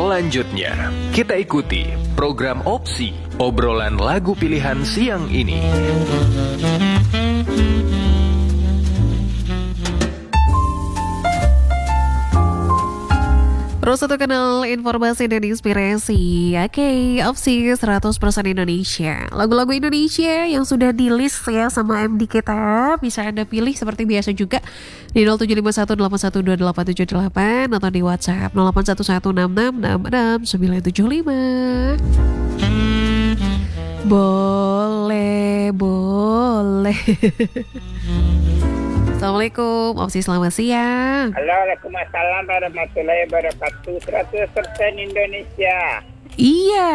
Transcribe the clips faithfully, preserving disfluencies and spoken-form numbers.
Selanjutnya, kita ikuti program Opsi, obrolan lagu pilihan siang ini. Terus satu kanal informasi dan inspirasi. Oke, okay, Opsi seratus persen Indonesia. Lagu-lagu Indonesia yang sudah di list ya sama M D kita, bisa Anda pilih seperti biasa juga di nol tujuh lima satu delapan satu dua delapan tujuh delapan atau di WhatsApp nol delapan satu satu enam enam enam enam sembilan tujuh lima. Boleh, boleh. Assalamualaikum, Opsi selamat siang. Halo, Waalaikumsalam warahmatullahi wabarakatuh. seratus persen Indonesia. Iya.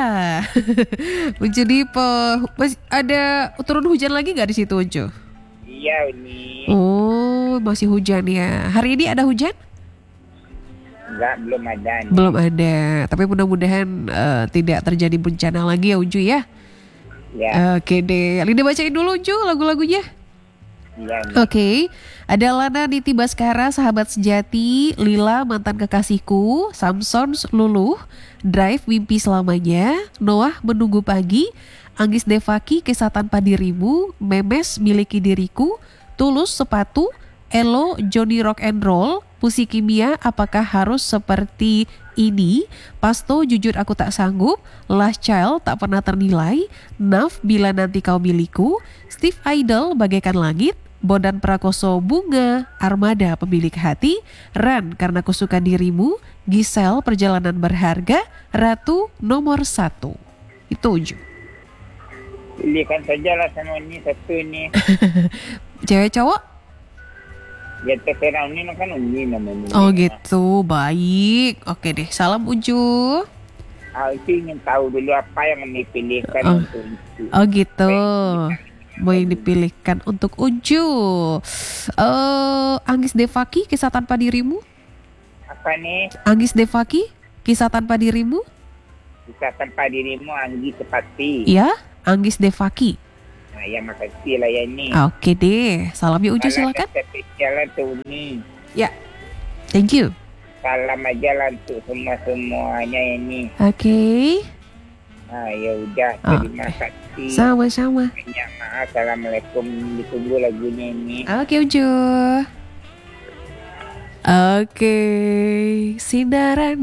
Jadi pe- ada turun hujan lagi nggak di situ, Ujo? Iya, Uni. Oh, masih hujan ya. Hari ini ada hujan? Enggak, belum ada. Nih. Belum ada. Tapi mudah-mudahan uh, tidak terjadi bencana lagi ya, Ujo ya. Ya. Oke deh. Lida bacain dulu, Ujo, lagu-lagunya. Ya, Oke, okay. Ada Lana Niti Baskara, Sahabat Sejati, Lila Mantan Kekasihku, Samson Luluh, Drive Mimpi Selamanya, Noah Menunggu Pagi, Anggis Devaki Kisah Tanpa Dirimu, Memes Miliki Diriku, Tulus Sepatu, Elo Johnny Rock and Roll, Pusi Kimia Apakah Harus Seperti Ini, Pasto Jujur Aku Tak Sanggup, Last Child Tak Pernah Ternilai, Naf Bila Nanti Kau Milikku, Steve Idol Bagaikan Langit, Bondan Prakoso Bunga, Armada Pemilik Hati, Ran Karena Kusuka Dirimu, Gisel Perjalanan Berharga, Ratu Nomor Satu. Itu Uju. Pilihkan sajalah sama Uni satu nih. Cewek cowok? Ya terserah Uni kan Uni namanya. Oh gitu, baik. Oke deh, salam Uju. Aku ingin tahu dulu apa yang dipilihkan Oh. untuk itu. Oh gitu. Mau yang dipilihkan untuk Uju. Uh, Anggis Devaki Kisah Tanpa Dirimu. Apa nih? Anggis Devaki Kisah Tanpa Dirimu. Bisa tanpa dirimu Anggi Sepati. Ya, Anggis Devaki. Nah, ya makasih lah ya ini. Oke deh, salam ya Uju, silakan. Spesial untuk Uni. Ya, thank you. Salam aja lah untuk semua-semuanya ini. Oke. Ah, ya udah, terima kasih. Sama-sama. Banyak maaf. Assalamualaikum. Ditunggu lagunya ini. Oke Uju. Oke, sindaran.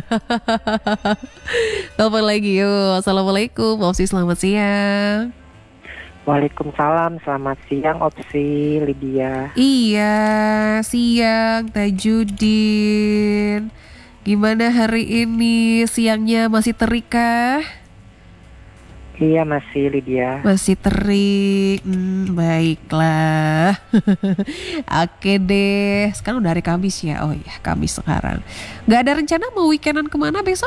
Telepon lagi yuk. Assalamualaikum, Opsi selamat siang. Waalaikumsalam, selamat siang Opsi, Lydia. Iya, siang Tajudin. Gimana hari ini? Siangnya masih terik kah? Iya masih Lydia. Masih terik, hmm, baiklah. Oke deh, sekarang udah hari Kamis ya. Oh iya, Kamis sekarang. Gak ada rencana mau weekendan kemana besok?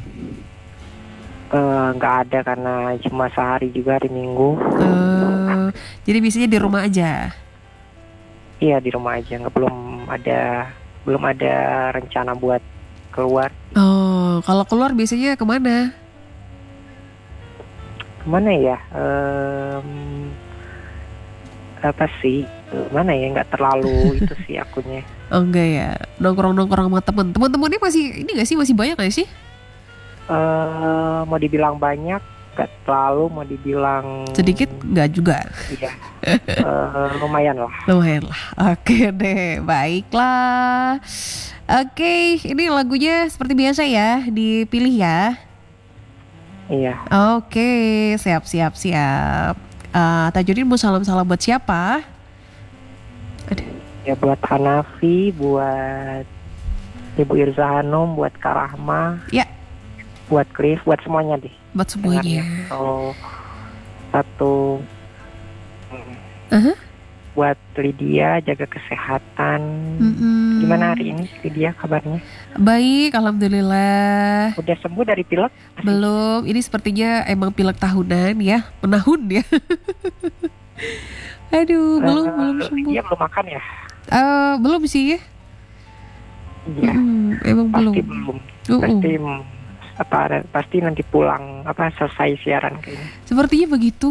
Nggak uh, ada karena cuma sehari juga hari Minggu. Uh, jadi biasanya di rumah aja. Iya di rumah aja, nggak belum ada belum ada rencana buat keluar. Oh, kalau keluar biasanya kemana? Kemana ya? Um, apa sih? Mana ya? Nggak terlalu itu sih akunnya. Oh enggak ya, nongkrong-nongkrong sama temen. Teman-temannya masih ini nggak sih, masih banyak nggak sih? Uh, mau dibilang banyak, nggak terlalu. Mau dibilang sedikit, nggak juga. Iya, uh, lumayan lah. Lumayan lah. Oke deh, baiklah. Oke, ini lagunya seperti biasa ya, dipilih ya. Iya. Oke, siap siap siap. Uh, Tajudin mau salam-salam buat siapa? Ada. Ya buat Hanafi, buat Ibu Irza Hanum, buat Kak Rahma. Ya. Buat Cliff, buat semuanya deh. Buat semuanya. Oh, satu. Uh-huh. Buat Lydia, jaga kesehatan. Mm-mm. Gimana hari ini Lydia kabarnya? Baik, alhamdulillah. Udah sembuh dari pilek? Belum, ini sepertinya emang pilek tahunan ya, menahun ya. Aduh, belum uh, belum sembuh. Lydia belum makan ya? Uh, belum sih ya. Iya. Hmm, emang pasti belum. belum. Uh-uh. Pasti apa pasti nanti pulang apa selesai siaran kayaknya. Sepertinya begitu.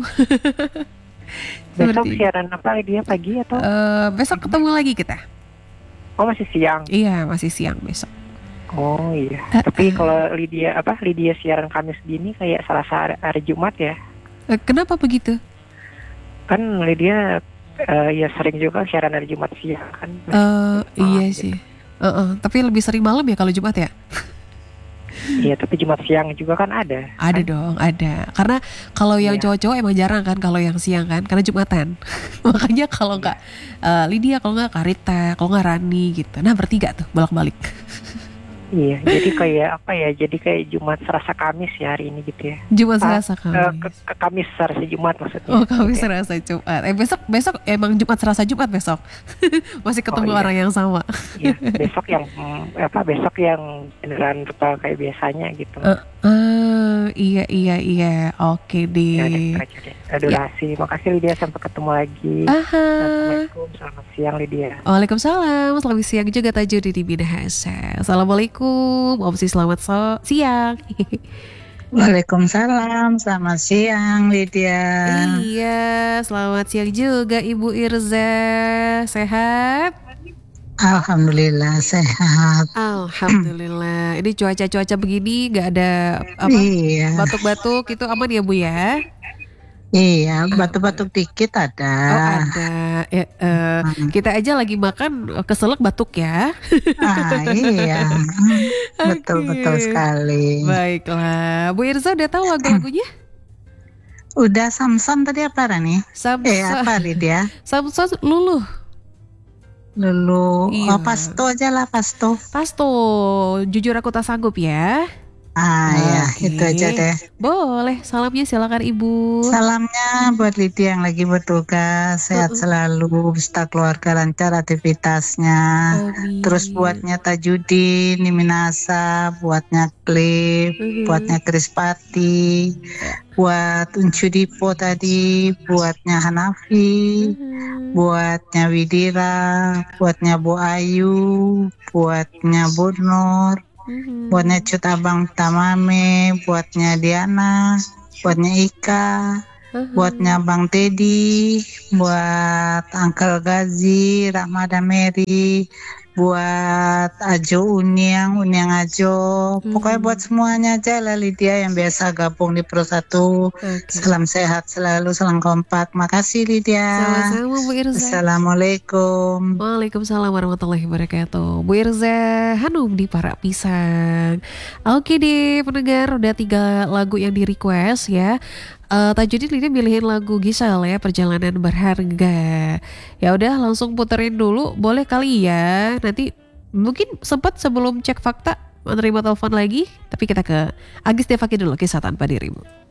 Besok Seperti... siaran apa dia pagi atau? Uh, besok ketemu lagi kita. Oh masih siang. Iya masih siang besok. Oh iya. Tapi kalau Lydia apa Lydia siaran Kamis gini kayak Selasa hari, hari Jumat ya? Eh, kenapa begitu? Kan Lydia uh, ya sering juga siaran hari Jumat siang kan. Uh, iya gitu. sih. Uh-uh. Tapi lebih sering malam ya kalau Jumat ya? Iya, tapi Jumat siang juga kan ada. Ada kan? dong, ada. Karena kalau yang Iya. cowok-cowok emang jarang kan kalau yang siang kan, karena Jumatan. Makanya kalau nggak uh, Lydia, kalau nggak Karita, kalau nggak Rani gitu. Nah bertiga tuh bolak-balik. Iya, jadi kayak apa ya? Jadi kayak Jumat Selasa Kamis ya hari ini gitu ya. Jumat Ah, Selasa eh, Kamis. ke, ke Kamis Selasa Jumat maksudnya. Oh Kamis Gitu ya. Selasa Jumat. Eh besok besok emang Jumat Selasa Jumat besok. Masih ketemu Oh, iya. orang yang sama. Iya, besok yang mm, apa? Besok yang beneran ritual kayak biasanya gitu. Eh, eh, iya iya iya. Oke Ya udah, deh. itu aja deh. Adorasi. Makasih Lydia, sampai ketemu lagi. Aha. Assalamualaikum, selamat siang Lydia. Waalaikumsalam, selamat siang juga Tajudin di Minahasa. Assalamualaikum, Opsi selamat so- siang. Waalaikumsalam, selamat siang Lydia. Iya, selamat siang juga Ibu Irza. Sehat? Alhamdulillah sehat. Alhamdulillah. Ini cuaca-cuaca begini nggak ada apa Iya, batuk-batuk itu aman ya Bu ya? iya, batuk-batuk dikit ada. Oh ada. Ya, eh, kita aja lagi makan keselak batuk ya. Ah, iya, betul-betul Oke. sekali. Baiklah, Bu Irza udah tahu lagu-lagunya? Udah Samson tadi apa Rani? Eh Samson, apa Lydia? Samson Luluh. Lulu, Iya. oh Pasto aja lah Pasto. Pasto, jujur aku tak sanggup ya. Ah ya, Oke. itu aja deh. Boleh, salamnya silakan Ibu. Salamnya buat Lydia yang lagi bertugas, sehat Uh-uh. selalu, beserta keluarga lancar aktivitasnya. Amin. Terus buatnya Tajudin, Minasa, buatnya Cliff, Mhm. buatnya Krispati, buat Uncu Dipo tadi, buatnya Hanafi, Mhm. buatnya Widira, buatnya Bu Ayu, buatnya Bu Nur, Mhm. buatnya Cut Abang Tamame, buatnya Diana, buatnya Ika, Mhm. buatnya Bang Teddy, buat Uncle Gazi, Rahmada Mary, buat Ajo Uniang, Uniang Ajo, pokoknya Hmm. buat semuanya aja lah Lydia yang biasa gabung di Pro satu. Oke. Salam sehat selalu, salam kompak. Makasih Lydia. Sama-sama Bu Irza. Assalamualaikum. Waalaikumsalam warahmatullahi wabarakatuh. Bu Irza Hanum di Para Pisang. Oke deh pendengar, udah tiga lagu yang di request ya. Eh Tajudin Lydia milihin lagu Gisel ya, Perjalanan Berharga. Ya udah langsung puterin dulu, boleh kali ya. Nanti mungkin sempat sebelum cek fakta menerima telepon lagi, tapi kita ke Agis Devaki dulu, Kisah Tanpa Dirimu.